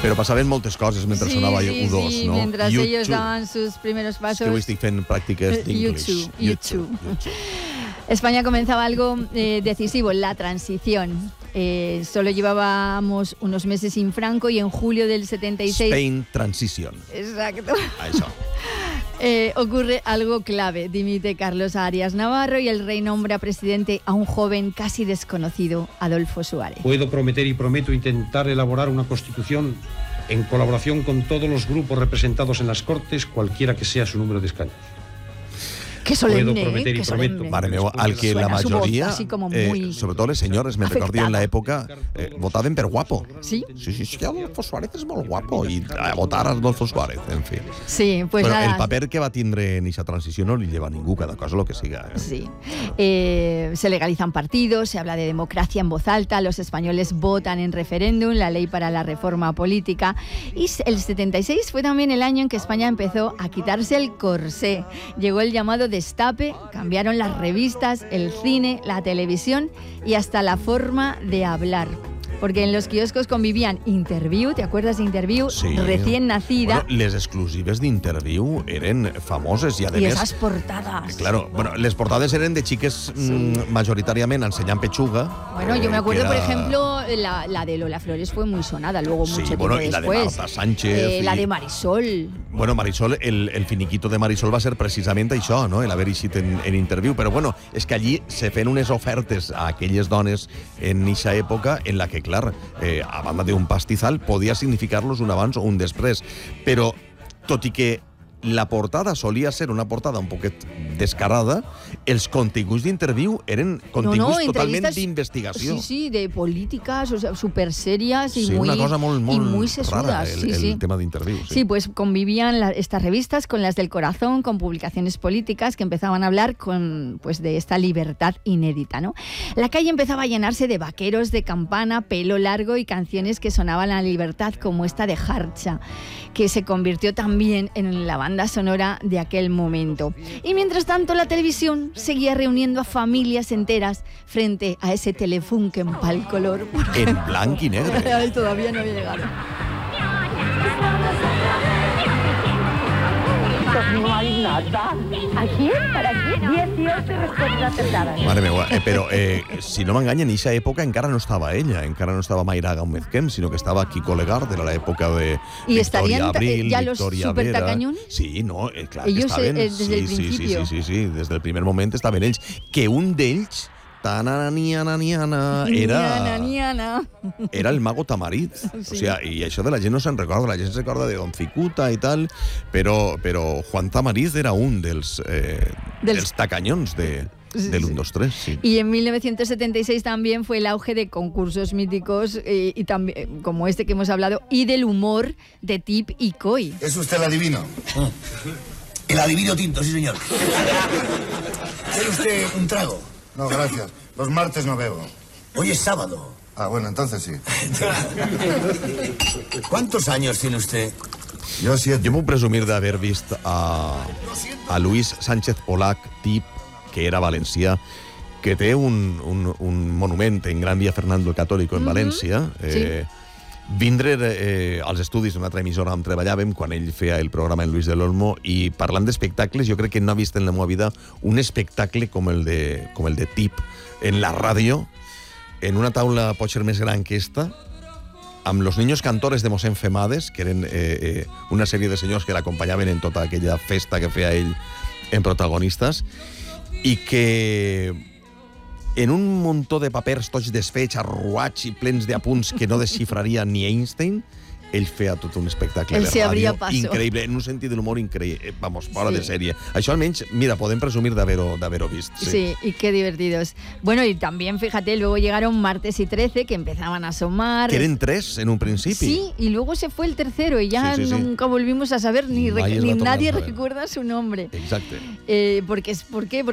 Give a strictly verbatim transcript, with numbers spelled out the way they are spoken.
Però passaven moltes coses mentre sí, sonava sí, U dos, sí, ¿no? Mientras U ellos dos. daban sus primeros pasos. Es que hoy estoy haciendo prácticas de inglés. U dos, U dos. España comenzaba algo eh, decisivo, la transición. Eh, solo llevábamos unos meses sin Franco y en julio del setenta y seis... Spain Transition. Exacto. Eso. Eh, ocurre algo clave. Dimite Carlos Arias Navarro y el rey nombra presidente a un joven casi desconocido, Adolfo Suárez. Puedo prometer y prometo intentar elaborar una constitución en colaboración con todos los grupos representados en las Cortes, cualquiera que sea su número de escaños. Que solemne, Puedo prometer y que prometo. solemne. Mare meva, al que la Suena su voz majoria, así como muy eh, sobretot les senyores, me recordo en l'època, eh, votaven per guapo. ¿Sí? Sí, sí, sí, Adolfo Suárez és molt guapo, i a votar a Adolfo Suárez, en fi. Sí, pues Però nada. el paper que va tindre en aquesta transició no li lleva a ningú, cada cosa lo que siga. Eh? Sí. Eh, se legalizan partidos, se habla de democracia en voz alta, los españoles votan en referéndum, la ley para la reforma política. Y el setenta y seis fue también el año en que España empezó a quitarse el corsé. Llegó el llamado destape, cambiaron las revistas, el cine, la televisión y hasta la forma de hablar. Porque en los kioscos convivían Interview, ¿te acuerdas de Interview? Sí. Recién nacida. Bueno, les exclusives d'Interview eren famoses i, a y més... esas portadas. Claro, bueno, les portades eren de xiques sí. mmm, majoritàriament ensenyant pechuga. Bueno, eh, yo me acuerdo, era... por ejemplo, la, la de Lola Flores fue muy sonada, luego Sí, mucho bueno, tiempo y la de después. Marta Sánchez. Eh, y... La de Marisol. Bueno, Marisol, el, el finiquito de Marisol va ser precisament això, no? El haver eixit en, en Interview. Però bueno, és que allí se feien unes ofertes a aquelles dones en eixa època en la que, clar, eh, a banda d'un pastizal, podia significar-los un abans o un després. Però, tot i que la portada solia ser una portada un poquet descarada, els continguts d'Interview eren continguts no, no, totalment d'investigació. Sí, sí, de políticas, o sea, súper serias y, sí, muy, una cosa molt, molt y muy sesudas. rara, el, sí, el sí. tema d'Interview. Sí. sí, pues convivían la, estas revistas con las del Corazón, con publicaciones políticas que empezaban a hablar con, pues, de esta libertad inédita, ¿no? La calle empezaba a llenarse de vaqueros de campana, pelo largo y canciones que sonaban a la libertad, como esta de Harcha, que se convirtió también en la banda sonora de aquel momento. Y mientras tanto la televisión seguía reuniendo a familias enteras frente a ese Telefunken en pal color. En blanc y negro. Ay, todavía no había llegado. No hay nada. ¿Aquí? ¿Para aquí? dieciocho respuestas acertadas. Mare meva, eh, però eh, si no m'enganyen, en aquesta època encara no estava ella, encara no estava Mayra Gómez-Kem, sinó que estava Kiko Legarde, era l'època de ¿Y Victoria estarían Abril, ya los Victoria Vera. supertacañones? Sí, no, eh, clar Ellos, que estaven. eh, desde sí, el sí, principio. Sí, sí, sí, sí, des del primer moment estaven ells. Que un d'ells, tananiana, niana, era... Niana, niana. Era el mago Tamarit. Sí. O sea, i això de la gent no se'n recorda, la gent se'n recorda de Don Cicuta i tal, però, però Juan Tamariz era un dels, eh, dels... dels tacanyons de, del uno, dos, tres. Sí. Y en mil novecientos setenta y seis también fue el auge de concursos míticos eh, y también como este que hemos hablado y del humor de Tip y Coy. ¿Es usted el adivino? El adivino tinto, sí señor. ¿Quiere usted un trago? No, gracias. Los martes no bebo. Hoy es sábado. Ah, bueno, entonces sí. ¿Cuántos años tiene usted? Yo siete. Jo puc presumir d'haver vist a, a Luis Sánchez Polac, Tip, que era valencià, que té un, un, un monument en Gran Vía Fernando el Católico en mm-hmm. València. Eh, sí. Vindre eh, als estudis d'una altra emissora on treballàvem quan ell feia el programa en Luis del Olmo, i parlant d'espectacles, jo crec que no he vist en la meva vida un espectacle com el de, com el de Tip en la ràdio, en una taula potser més gran que esta, amb los niños cantores de Mossèn Femades, que eren eh, eh, una sèrie de senyors que l'acompanyaven en tota aquella festa que feia ell en protagonistes, i que en un muntó de papers tots desfets, arruats i plens d'apunts que no desxifraria ni Einstein, ell feia tot un espectacle Él de se abría ràdio paso. increïble, en un sentit de l'humor increïble, vamos, fora Sí. de sèrie. Això almenys, mira, podem presumir d'haver-ho d'haver-ho vist. Sí. Sí. y qué divertidos. Bueno, y también, fíjate, luego llegaron Martes y Trece, que empezaban a asomar. Que eren tres en un principi. Sí, y luego se fue el tercero y ya Sí, sí, sí. nunca volvimos a saber, ni, Mai rec- es ni va tornar nadie a saber. recuerda su nombre. Exacte. Eh, porque, ¿Por qué? Porque